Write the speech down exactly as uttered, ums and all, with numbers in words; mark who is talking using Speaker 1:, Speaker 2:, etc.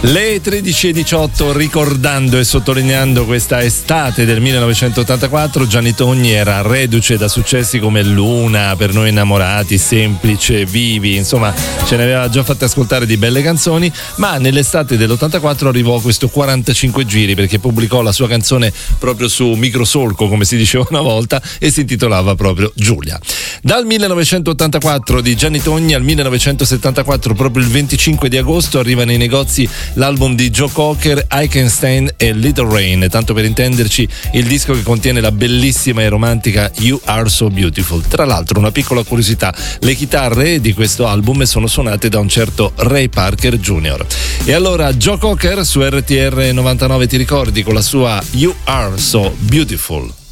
Speaker 1: Le tredici e diciotto, ricordando e sottolineando questa estate del millenovecentottantaquattro, Gianni Togni era reduce da successi come Luna, Per noi innamorati, Semplice, Vivi, insomma ce ne aveva già fatte ascoltare di belle canzoni, ma nell'estate dell'ottantaquattro arrivò questo quarantacinque giri perché pubblicò la sua canzone proprio su Microsolco, come si diceva una volta, e si intitolava proprio Giulia. Dal millenovecentottantaquattro di Gianni Togni al millenovecentosettantaquattro, proprio il venticinque di agosto, arriva nei negozi l'album di Joe Cocker, I Can Stand e Little Rain, tanto per intenderci il disco che contiene la bellissima e romantica You Are So Beautiful. Tra l'altro, una piccola curiosità, le chitarre di questo album sono suonate da un certo Ray Parker Junior E allora Joe Cocker su R T R novantanove, ti ricordi, con la sua You Are So Beautiful.